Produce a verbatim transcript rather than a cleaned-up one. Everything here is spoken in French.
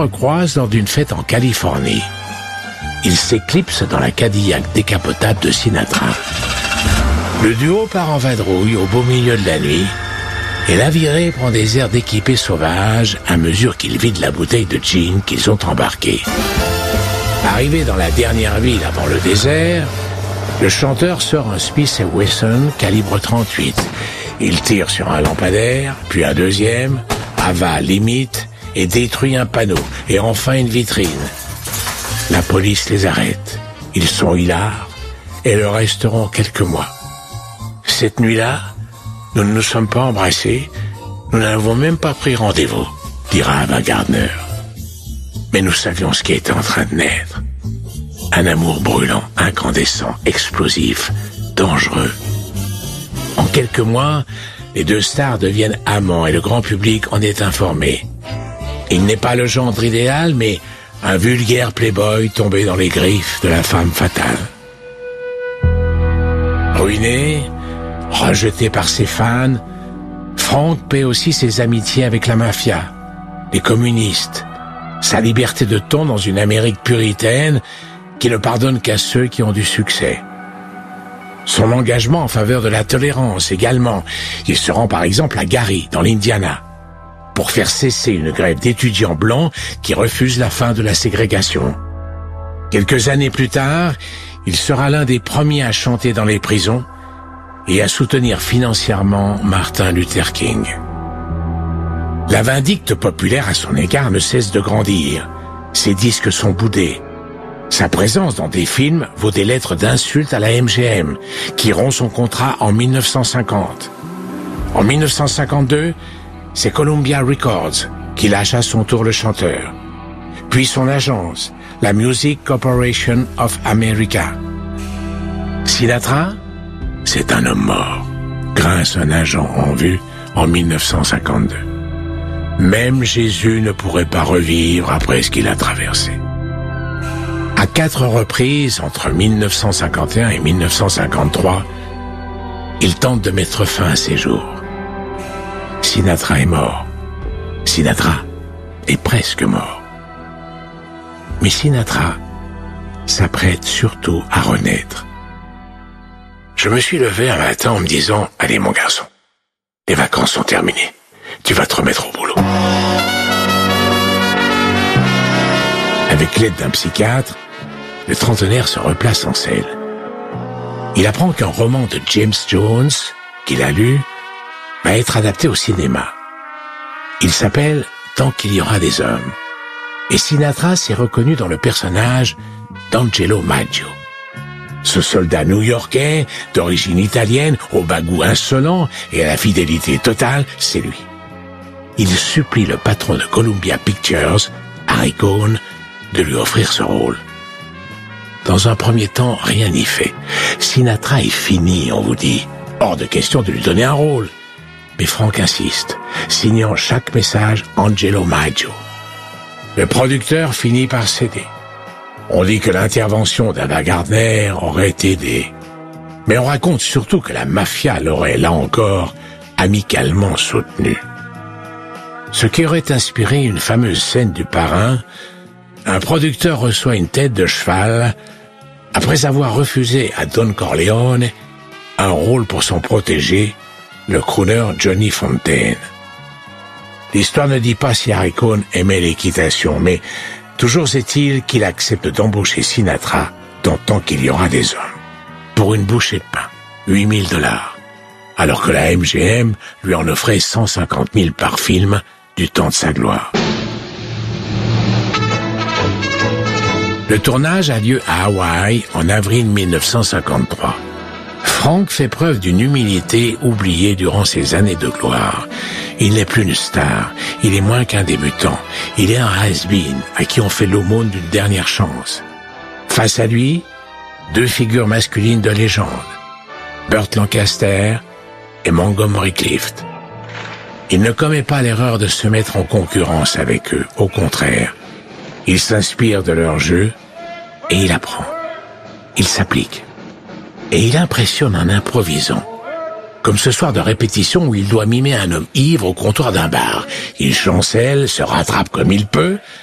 recroisent lors d'une fête en Californie. Ils s'éclipsent dans la Cadillac décapotable de Sinatra. Le duo part en vadrouille au beau milieu de la nuit et la virée prend des airs d'équipés sauvages à mesure qu'ils vident la bouteille de gin qu'ils ont embarquée. Arrivé dans la dernière ville avant le désert, le chanteur sort un Smith and Wesson calibre trente-huit. Il tire sur un lampadaire, puis un deuxième, avale, limite et détruit un panneau, et enfin une vitrine. La police les arrête. Ils sont hilares et le resteront quelques mois. Cette nuit-là, nous ne nous sommes pas embrassés, nous n'avons même pas pris rendez-vous, dira Ava Gardner. Mais nous savions ce qui était en train de naître. Un amour brûlant, incandescent, explosif, dangereux. En quelques mois, les deux stars deviennent amants et le grand public en est informé. Il n'est pas le gendre idéal, mais un vulgaire playboy tombé dans les griffes de la femme fatale. Ruiné, rejeté par ses fans, Frank paie aussi ses amitiés avec la mafia, les communistes, sa liberté de ton dans une Amérique puritaine qui ne pardonne qu'à ceux qui ont du succès. Son engagement en faveur de la tolérance également. Il se rend par exemple à Gary, dans l'Indiana, pour faire cesser une grève d'étudiants blancs qui refusent la fin de la ségrégation. Quelques années plus tard, il sera l'un des premiers à chanter dans les prisons et à soutenir financièrement Martin Luther King. La vindicte populaire à son égard ne cesse de grandir. Ses disques sont boudés. Sa présence dans des films vaut des lettres d'insultes à la M G M, qui rompt son contrat en mille neuf cent cinquante. En mille neuf cent cinquante-deux, c'est Columbia Records qui lâche à son tour le chanteur. Puis son agence, la Music Corporation of America. Sinatra, c'est un homme mort, grince un agent en vue en mille neuf cent cinquante-deux. Même Jésus ne pourrait pas revivre après ce qu'il a traversé. À quatre reprises, entre mille neuf cent cinquante et un et mille neuf cent cinquante-trois, il tente de mettre fin à ses jours. Sinatra est mort. Sinatra est presque mort. Mais Sinatra s'apprête surtout à renaître. Je me suis levé un matin en me disant « Allez mon garçon, les vacances sont terminées. Tu vas te remettre au boulot. » Avec l'aide d'un psychiatre, le trentenaire se replace en selle. Il apprend qu'un roman de James Jones, qu'il a lu, va être adapté au cinéma. Il s'appelle « Tant qu'il y aura des hommes ». Et Sinatra s'est reconnu dans le personnage d'Angelo Maggio. Ce soldat new-yorkais, d'origine italienne, au bagou insolent et à la fidélité totale, c'est lui. Il supplie le patron de Columbia Pictures, Harry Cohn, de lui offrir ce rôle. Dans un premier temps, rien n'y fait. Sinatra est fini, on vous dit. Hors de question de lui donner un rôle. Mais Frank insiste, signant chaque message Angelo Maggio. Le producteur finit par céder. On dit que l'intervention d'Ava Gardner aurait aidé. Mais on raconte surtout que la mafia l'aurait, là encore, amicalement soutenu. Ce qui aurait inspiré une fameuse scène du Parrain. Un producteur reçoit une tête de cheval après avoir refusé à Don Corleone un rôle pour son protégé, le crooner Johnny Fontaine. L'histoire ne dit pas si Harry Cohn aimait l'équitation, mais toujours est-il qu'il accepte d'embaucher Sinatra dans Tant qu'il y aura des hommes. Pour une bouchée de pain, huit mille dollars, alors que la M G M lui en offrait cent cinquante mille par film du temps de sa gloire. Le tournage a lieu à Hawaï en avril mille neuf cent cinquante-trois. Frank fait preuve d'une humilité oubliée durant ses années de gloire. Il n'est plus une star, il est moins qu'un débutant. Il est un has-been à qui on fait l'aumône d'une dernière chance. Face à lui, deux figures masculines de légende, Burt Lancaster et Montgomery Clift. Il ne commet pas l'erreur de se mettre en concurrence avec eux, au contraire. Il s'inspire de leur jeu et il apprend. Il s'applique. Et il impressionne en improvisant. Comme ce soir de répétition où il doit mimer un homme ivre au comptoir d'un bar. Il chancelle, se rattrape comme il peut,